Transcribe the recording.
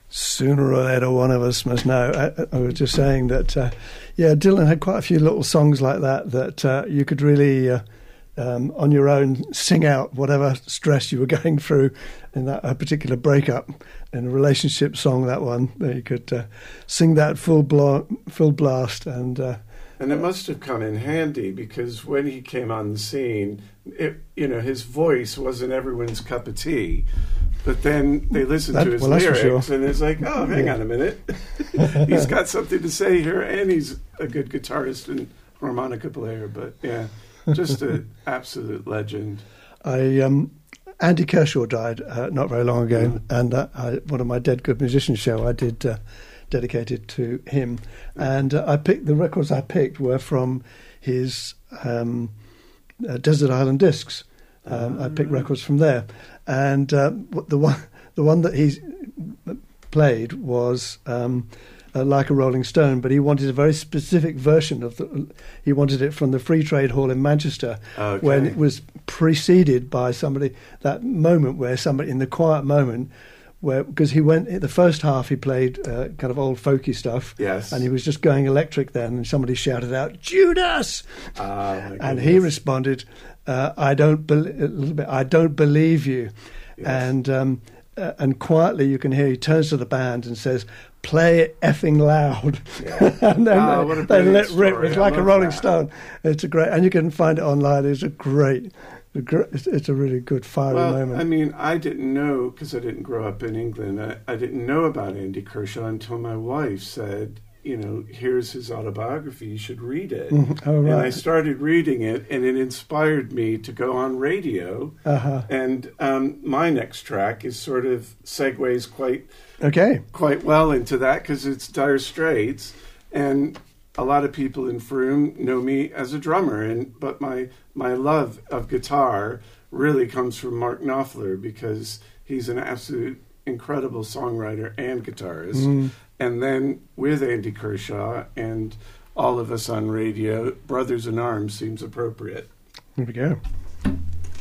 sooner or later one of us must know. I was just saying that, Dylan had quite a few little songs like that you could really, on your own, sing out whatever stress you were going through in that particular breakup. In a relationship song, that one, you could sing that full blast. And it must have come in handy, because when he came on the scene, his voice wasn't everyone's cup of tea. But then they listened to his lyrics, and it's like, oh, hang on a minute. He's got something to say here, and he's a good guitarist and harmonica player. But, yeah, just an absolute legend. Andy Kershaw died not very long ago, and one of my Dead Good Musicians show I did dedicated to him. And the records I picked were from his Desert Island Discs. I picked records from there, and the one that he played was Like a Rolling Stone, but he wanted a very specific version of he wanted it from the Free Trade Hall in Manchester, when it was preceded by that moment where somebody in the quiet moment, because the first half he played kind of old folky stuff, yes, and he was just going electric then, and somebody shouted out "Judas," and he responded, "I don't believe you," yes. And quietly you can hear he turns to the band and says, "Play it effing loud." Yeah. And then they let rip. It's like a Rolling Stone. It's a great, and you can find it online. It's a really good fiery moment. I mean, I didn't know, because I didn't grow up in England. I didn't know about Andy Kershaw until my wife said, here's his autobiography, you should read it. Oh, right. And I started reading it, and it inspired me to go on radio. Uh-huh. And my next track is sort of segues quite well into that, because it's Dire Straits, and a lot of people in Frome know me as a drummer, but my love of guitar really comes from Mark Knopfler, because he's an absolute incredible songwriter and guitarist. Mm. And then with Andy Kershaw and all of us on radio, Brothers in Arms seems appropriate. Here we go.